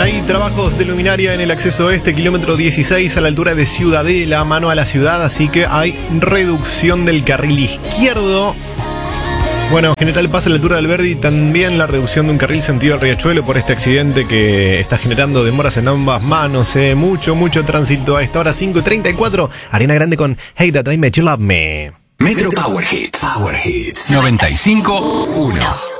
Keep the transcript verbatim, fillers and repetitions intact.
Hay trabajos de luminaria en el acceso oeste, kilómetro dieciséis, a la altura de Ciudadela, mano a la ciudad, así que hay reducción del carril izquierdo. Bueno, General Paz a la altura del Alberdi, también la reducción de un carril sentido al Riachuelo por este accidente que está generando demoras en ambas manos. Eh. Mucho, mucho tránsito a esta hora, cinco y treinta y cuatro. Ariana Grande con Hey That I Made You Love Me. Metro Power Hits. Power Hits. noventa y cinco uno.